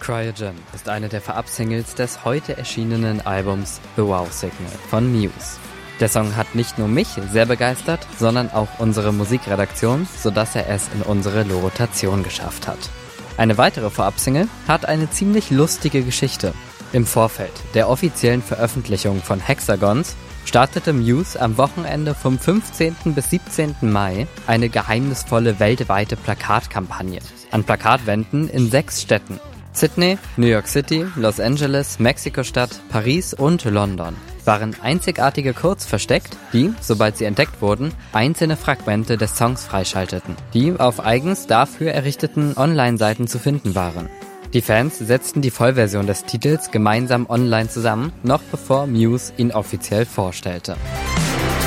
Cryogen ist eine der Vorab-Singles des heute erschienenen Albums The Wow Signal von Muse. Der Song hat nicht nur mich sehr begeistert, sondern auch unsere Musikredaktion, sodass er es in unsere Rotation geschafft hat. Eine weitere Vorab-Single hat eine ziemlich lustige Geschichte. Im Vorfeld der offiziellen Veröffentlichung von Hexagons startete Muse am Wochenende vom 15. bis 17. Mai eine geheimnisvolle weltweite Plakatkampagne an Plakatwänden in 6 Städten: Sydney, New York City, Los Angeles, Mexiko-Stadt, Paris und London. Waren einzigartige Codes versteckt, die, sobald sie entdeckt wurden, einzelne Fragmente des Songs freischalteten, die auf eigens dafür errichteten Online-Seiten zu finden waren. Die Fans setzten die Vollversion des Titels gemeinsam online zusammen, noch bevor Muse ihn offiziell vorstellte.